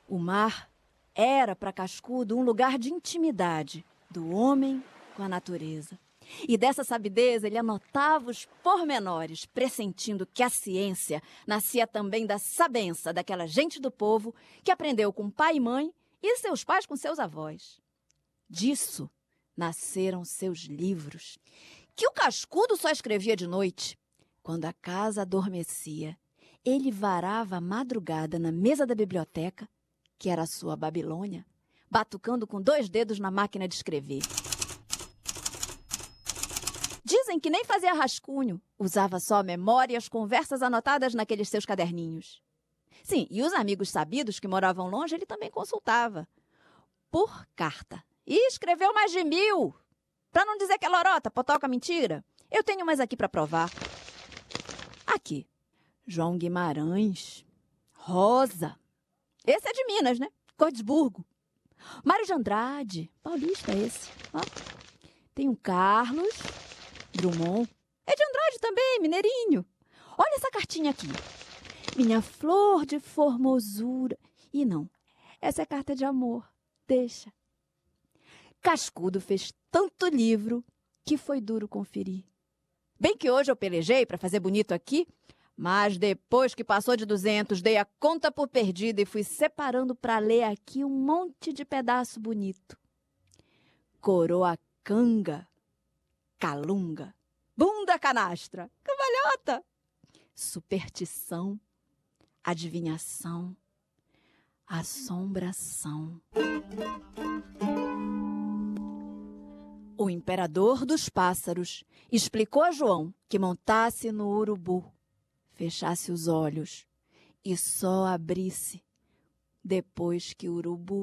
O mar era para Cascudo um lugar de intimidade do homem com a natureza. E dessa sabidez ele anotava os pormenores, pressentindo que a ciência nascia também da sabença daquela gente do povo que aprendeu com pai e mãe e seus pais com seus avós. Disso nasceram seus livros, que o Cascudo só escrevia de noite. Quando a casa adormecia, ele varava a madrugada na mesa da biblioteca, que era a sua Babilônia, batucando com 2 dedos na máquina de escrever. Dizem que nem fazia rascunho, usava só a memória e as conversas anotadas naqueles seus caderninhos. Sim, e os amigos sabidos que moravam longe ele também consultava. Por carta. E escreveu mais de 1000. Para não dizer que é lorota, potoca, mentira. Eu tenho mais aqui para provar. Aqui. João Guimarães. Rosa. Esse é de Minas, né? Cordesburgo. Mário de Andrade. Paulista esse. Ó. Tem um Carlos Drummond. É de Andrade também, mineirinho. Olha essa cartinha aqui. Minha flor de formosura. E não, essa é carta de amor. Deixa. Cascudo fez tanto livro que foi duro conferir. Bem que hoje eu pelejei para fazer bonito aqui, mas depois que passou de 200, dei a conta por perdida e fui separando para ler aqui um monte de pedaço bonito. Coroacanga, calunga, bunda canastra, cambalhota, superstição, adivinhação, assombração. O imperador dos pássaros explicou a João que montasse no urubu, fechasse os olhos e só abrisse depois que o urubu